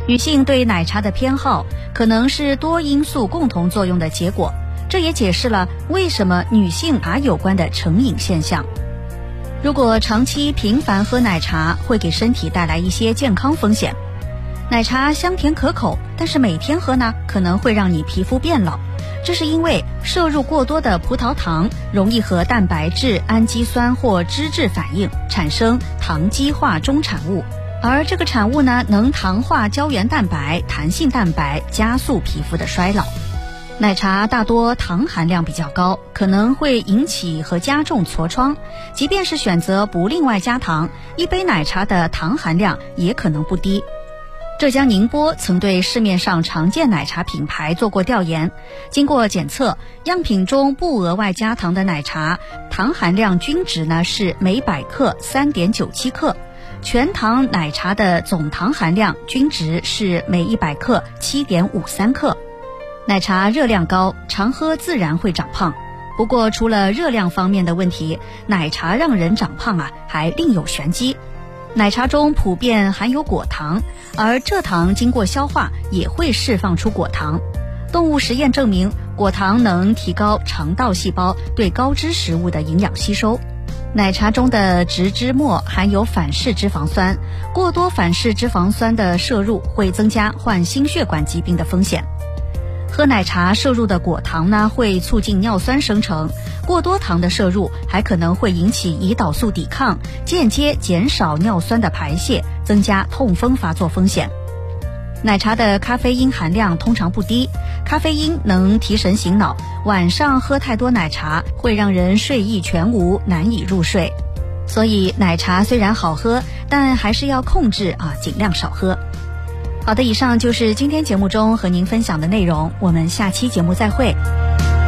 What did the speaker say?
女性对奶茶的偏好可能是多因素共同作用的结果，这也解释了为什么女性茶有关的成瘾现象。如果长期频繁喝奶茶，会给身体带来一些健康风险。奶茶香甜可口，但是每天喝呢，可能会让你皮肤变老。这是因为摄入过多的葡萄糖容易和蛋白质、氨基酸或脂质反应，产生糖基化中产物，而这个产物呢，能糖化胶原蛋白、弹性蛋白，加速皮肤的衰老。奶茶大多糖含量比较高，可能会引起和加重痤疮。即便是选择不另外加糖，一杯奶茶的糖含量也可能不低。浙江宁波曾对市面上常见奶茶品牌做过调研，经过检测，样品中不额外加糖的奶茶，糖含量均值呢是每100克 3.97 克，全糖奶茶的总糖含量均值是每100克 7.53 克。奶茶热量高，常喝自然会长胖。不过除了热量方面的问题，奶茶让人长胖还另有玄机。奶茶中普遍含有果糖，而蔗糖经过消化也会释放出果糖。动物实验证明，果糖能提高肠道细胞对高脂食物的营养吸收。奶茶中的植脂末含有反式脂肪酸，过多反式脂肪酸的摄入会增加患心血管疾病的风险。喝奶茶摄入的果糖呢，会促进尿酸生成，过多糖的摄入还可能会引起胰岛素抵抗，间接减少尿酸的排泄，增加痛风发作风险。奶茶的咖啡因含量通常不低，咖啡因能提神醒脑，晚上喝太多奶茶会让人睡意全无，难以入睡。所以奶茶虽然好喝，但还是要控制尽量少喝。好的，以上就是今天节目中和您分享的内容，我们下期节目再会。